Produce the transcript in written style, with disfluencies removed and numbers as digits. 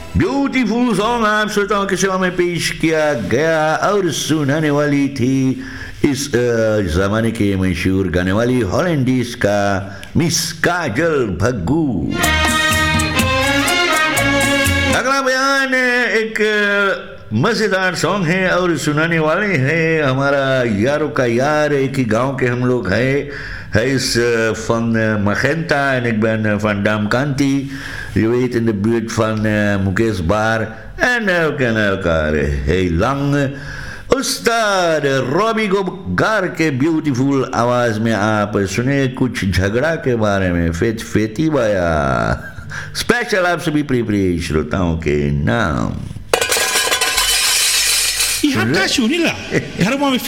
Beautiful song आप श्रोताओं के सेवा में पेश किया गया और सुनाने वाली थी इस जमाने के मशहूर गाने वाली हॉलैंडिस का मिस काजल भग्गू। अगला बयान एक मजेदार सॉन्ग है और सुनाने वाले हैं हमारा यारों का यार, एक ही गांव के हम लोग हैं। Hij is van Magenta en ik ben van Damkanti. Je weet, in de buurt van Mukesh Bar. En we kennen elkaar heel lang. Ustad Robbie गोगार के ब्यूटीफुल आवाज में आप सुने कुछ झगड़ा के बारे में फेती बाया, स्पेशल आप सभी प्रिय श्रोताओं के नाम। Ihata shunila. Haruma